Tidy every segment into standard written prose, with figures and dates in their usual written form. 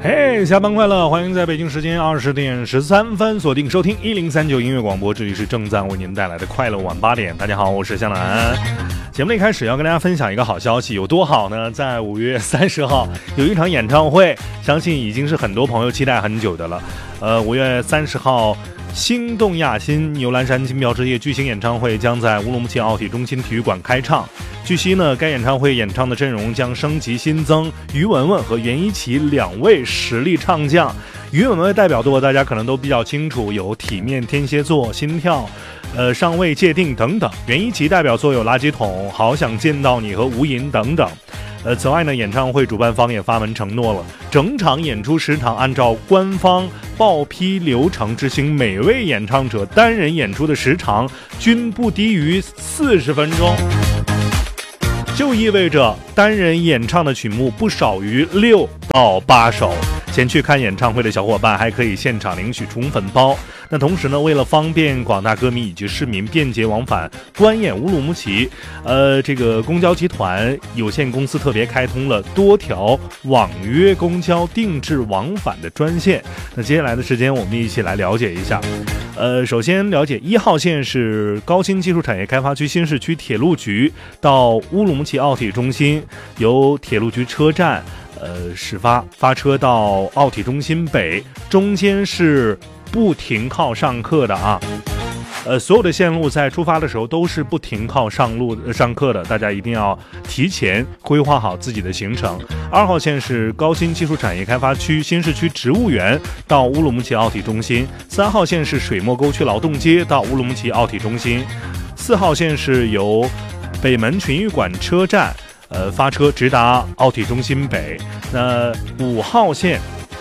嘿，下班快乐！欢迎在北京时间20点13分锁定收听1039音乐广播，这里是正在为您带来的快乐晚8点。大家好，我是向南。节目的一开始要跟大家分享一个好消息，有多好呢？在5月30号有一场演唱会，相信已经是很多朋友期待很久的了。5月30号。心动亚新牛栏山金标之夜巨星演唱会将在乌鲁木齐奥体中心体育馆开唱。据悉呢，该演唱会演唱的阵容将升级新增于文文和袁一琦2位实力唱将。于文文的代表作大家可能都比较清楚，有体面天蝎座、心跳、尚未界定等等。袁一琦代表作有垃圾桶、好想见到你和无垠等等。此外呢，演唱会主办方也发文承诺了，整场演出时长按照官方报批流程执行，每位演唱者单人演出的时长均不低于40分钟，就意味着单人演唱的曲目不少于6到8首。前去看演唱会的小伙伴还可以现场领取宠粉包。那同时呢，为了方便广大歌迷以及市民便捷往返观演乌鲁木齐，这个公交集团有限公司特别开通了多条网约公交定制往返的专线。那接下来的时间我们一起来了解一下。首先了解1号线是高新技术产业开发区新市区铁路局到乌鲁木齐奥体中心，由铁路局车站始发车到奥体中心北，中间是不停靠上客的啊。所有的线路在出发的时候都是不停靠上客的，大家一定要提前规划好自己的行程。2号线是高新技术产业开发区新市区植物园到乌鲁木齐奥体中心。3号线是水墨沟区劳动街到乌鲁木齐奥体中心。4号线是由北门群艺馆车站发车直达奥体中心北。那5号线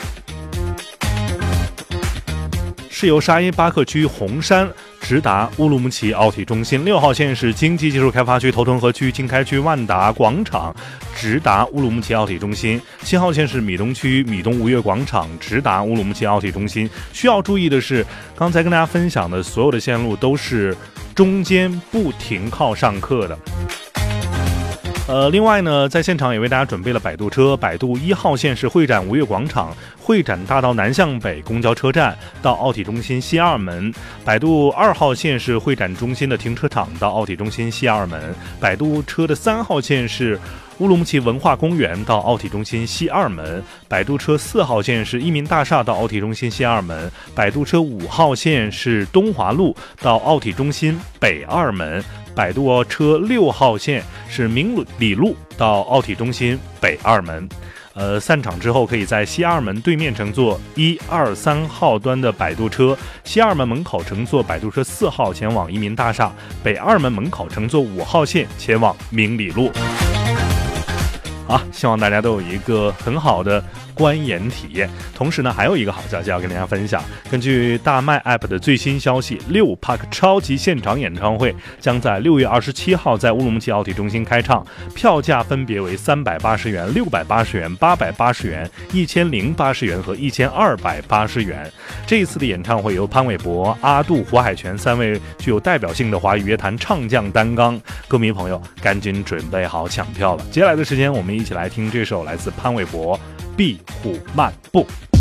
是由沙耶巴克区红山直达乌鲁木齐奥体中心。6号线是经济技术开发区头屯河区经开区万达广场直达乌鲁木齐奥体中心。7号线是米东区米东吴越广场直达乌鲁木齐奥体中心。需要注意的是，刚才跟大家分享的所有的线路都是中间不停靠上客的。另外呢，在现场也为大家准备了摆渡车。摆渡1号线是会展吴越广场会展大道南向北公交车站到奥体中心西二门。摆渡2号线是会展中心的停车场到奥体中心西二门。摆渡车的3号线是乌鲁木齐文化公园到奥体中心西二门。摆渡车4号线是一民大厦到奥体中心西二门。摆渡车5号线是东华路到奥体中心北二门。摆渡车6号线是明理路到奥体中心北二门。散场之后可以在西二门对面乘坐1、2、3号端的摆渡车，西二门门口乘坐摆渡车4号前往一民大厦，北二门门口乘坐5号线前往明理路。希望大家都有一个很好的观演体验。同时呢，还有一个好消息要跟大家分享。根据大麦 App 的最新消息，6 Park 超级现场演唱会将在6月27号在乌鲁木齐奥体中心开唱，票价分别为380元、680元、880元、1080元和1280元。这一次的演唱会由潘玮柏、阿杜、胡海泉3位具有代表性的华语乐坛唱将担纲，歌迷朋友赶紧准备好抢票了。接下来的时间，我们一起来听这首来自潘玮柏《壁虎漫步》。